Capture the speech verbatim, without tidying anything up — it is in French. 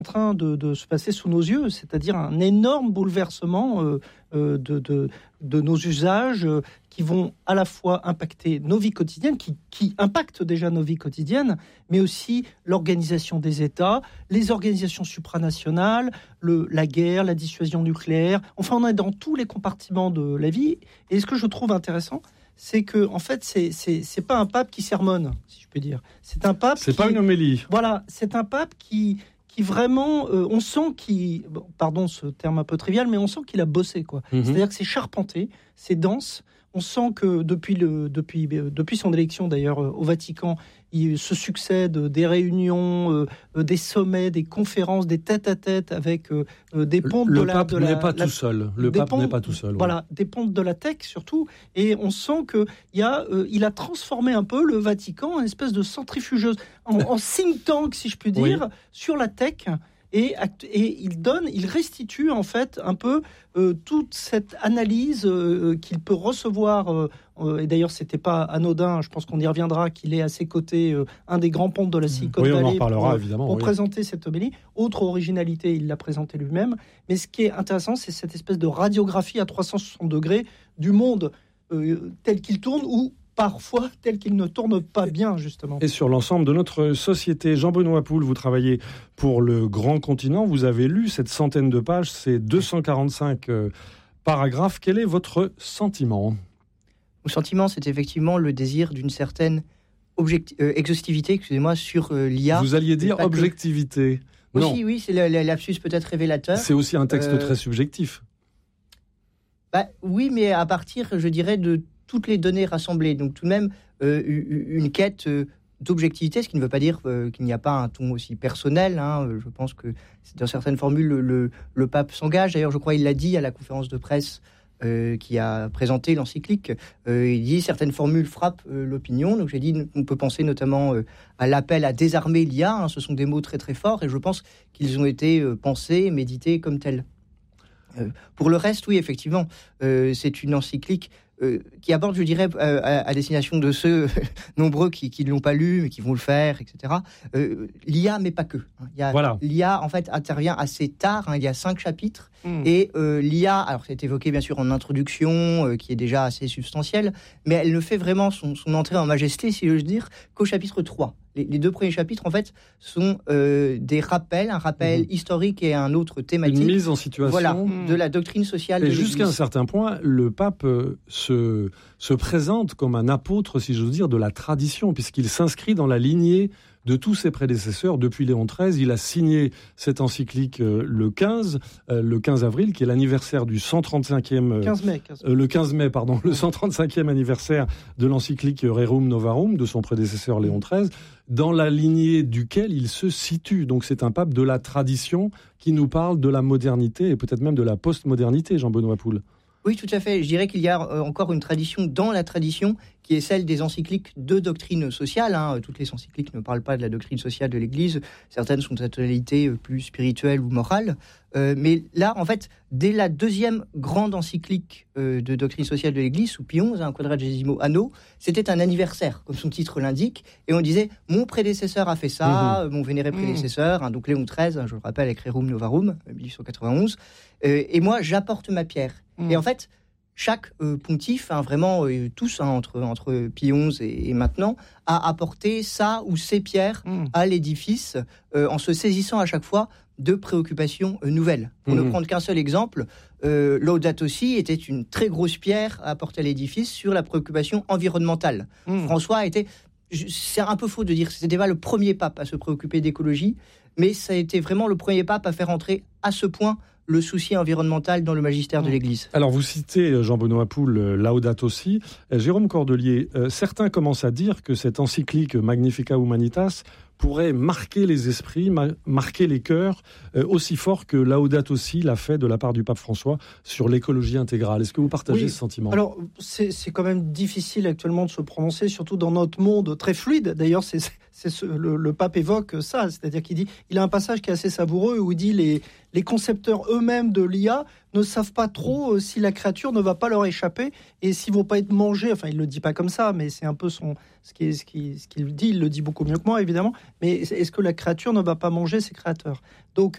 en train de, de se passer sous nos yeux, c'est-à-dire un énorme bouleversement euh, euh, de, de, de nos usages euh, qui vont à la fois impacter nos vies quotidiennes, qui, qui impactent déjà nos vies quotidiennes, mais aussi l'organisation des États, les organisations supranationales, le, la guerre, la dissuasion nucléaire. Enfin, on est dans tous les compartiments de la vie. Et ce que je trouve intéressant, c'est que, en fait, c'est, c'est, c'est pas un pape qui sermonne, si je peux dire. C'est un pape. C'est qui, pas une homélie. Voilà, c'est un pape qui. qui vraiment, euh, on sent qu'il, bon, pardon ce terme un peu trivial, mais on sent qu'il a bossé, quoi. Mm-hmm. C'est-à-dire que c'est charpenté, c'est dense. On sent que depuis, le, depuis, depuis son élection, d'ailleurs, au Vatican, il se succèdent des réunions, euh, des sommets, des conférences, des tête-à-tête avec euh, des pontes le de la... Le pape de n'est la, pas la, tout seul. Le pape pontes, n'est pas tout seul. Voilà, ouais. Des pontes de la tech, surtout. Et on sent qu'il a, euh, il a transformé un peu le Vatican en une espèce de centrifugeuse, en, en think tank, si je puis dire, oui. sur la tech. Et, et il donne, il restitue en fait un peu euh, toute cette analyse euh, qu'il peut recevoir. Euh, euh, et d'ailleurs, c'était pas anodin. Je pense qu'on y reviendra. Qu'il est à ses côtés, euh, un des grands pontes de la Silicon oui, Valley. On en reparlera, pour, évidemment, pour oui. présenter cette homélie. Autre originalité, il l'a présenté lui-même. Mais ce qui est intéressant, c'est cette espèce de radiographie à trois cent soixante degrés du monde euh, tel qu'il tourne, ou parfois tel qu'il ne tourne pas bien, justement. Et sur l'ensemble de notre société. Jean-Benoît Poul, vous travaillez pour le Grand Continent. Vous avez lu cette centaine de pages, ces deux cent quarante-cinq euh, paragraphes. Quel est votre sentiment ? Mon sentiment, c'est effectivement le désir d'une certaine objecti- euh, exhaustivité, excusez-moi, sur euh, l'I A. Vous alliez dire objectivité. Que... Aussi, oui, c'est le, le lapsus peut-être révélateur. C'est aussi un texte euh... très subjectif. Bah, oui, mais à partir, je dirais, de toutes les données rassemblées. Donc tout de même, euh, une quête euh, d'objectivité, ce qui ne veut pas dire euh, qu'il n'y a pas un ton aussi personnel. Hein. Je pense que dans certaines formules, le, le, le pape s'engage. D'ailleurs, je crois qu'il l'a dit à la conférence de presse euh, qui a présenté l'encyclique. Euh, il dit certaines formules frappent euh, l'opinion. Donc j'ai dit, on peut penser notamment euh, à l'appel à désarmer l'I A. Hein. Ce sont des mots très très forts et je pense qu'ils ont été euh, pensés, médités comme tels. Euh, pour le reste, oui, effectivement, euh, c'est une encyclique Euh, qui aborde, je dirais, euh, à, à destination de ceux nombreux qui ne l'ont pas lu, mais qui vont le faire, et cetera. Euh, L'I A, mais pas que. Hein. Il y a, voilà. L'I A, en fait, intervient assez tard. Hein. Il y a cinq chapitres. Mmh. Et euh, l'I A, alors c'est évoqué, bien sûr, en introduction, euh, qui est déjà assez substantielle, mais elle ne fait vraiment son, son entrée en majesté, si j'ose dire, qu'au chapitre trois. Les, les deux premiers chapitres, en fait, sont euh, des rappels, un rappel mmh. historique et un autre thématique. Une mise en situation. Voilà, mmh. de la doctrine sociale et de Et l'Église. Jusqu'à un certain point, le pape euh, se, se présente comme un apôtre, si j'ose dire, de la tradition, puisqu'il s'inscrit dans la lignée de tous ses prédécesseurs. Depuis Léon treize, il a signé cette encyclique euh, le quinze, euh, le quinze avril, qui est l'anniversaire du cent trente-cinquième... Euh, quinze mai. quinze mai. Euh, le quinze mai, pardon, le cent trente-cinquième anniversaire de l'encyclique Rerum Novarum, de son prédécesseur Léon treize, dans la lignée duquel il se situe. Donc c'est un pape de la tradition qui nous parle de la modernité et peut-être même de la postmodernité, Jean-Benoît Poul. Oui, tout à fait. Je dirais qu'il y a euh, encore une tradition dans la tradition qui est celle des encycliques de doctrine sociale. Hein. Toutes les encycliques ne parlent pas de la doctrine sociale de l'Église. Certaines sont de tonalité plus spirituelle ou morale. Euh, mais là, en fait, dès la deuxième grande encyclique euh, de doctrine sociale de l'Église, sous Pie onze, un quadragesimo anno, c'était un anniversaire, comme son titre l'indique. Et on disait, mon prédécesseur a fait ça, mmh. mon vénéré prédécesseur, hein, donc Léon treize, hein, je le rappelle, avec Rerum Novarum, dix-huit cent quatre-vingt-onze. Euh, et moi, j'apporte ma pierre. Mmh. Et en fait, chaque euh, pontife, hein, vraiment euh, tous, hein, entre, entre Pie onze et, et maintenant, a apporté sa ou ses pierres mmh. à l'édifice, euh, en se saisissant à chaque fois de préoccupations euh, nouvelles. Pour mmh. ne prendre qu'un seul exemple, euh, Laudato Si était une très grosse pierre à apporter à l'édifice sur la préoccupation environnementale. Mmh. François était... C'est un peu faux de dire que c'était pas le premier pape à se préoccuper d'écologie, mais ça a été vraiment le premier pape à faire entrer à ce point le souci environnemental dans le magistère de l'Église. Alors vous citez Jean-Benoît Poul, Laudato Si. Jérôme Cordelier, euh, certains commencent à dire que cette encyclique Magnificat Humanitas pourrait marquer les esprits, ma- marquer les cœurs, euh, aussi fort que Laudato Si l'a fait de la part du pape François sur l'écologie intégrale. Est-ce que vous partagez oui. ce sentiment ? Alors, c'est, c'est quand même difficile actuellement de se prononcer, surtout dans notre monde très fluide. D'ailleurs, c'est, c'est ce, le, le pape évoque ça, c'est-à-dire qu'il dit, il a un passage qui est assez savoureux où il dit les, les concepteurs eux-mêmes de l'I A ne savent pas trop euh, si la créature ne va pas leur échapper et s'ils vont pas être mangés. Enfin, il le dit pas comme ça, mais c'est un peu son ce qui est, ce qui ce qu'il dit. Il le dit beaucoup mieux que moi, évidemment. Mais est-ce que la créature ne va pas manger ses créateurs ? Donc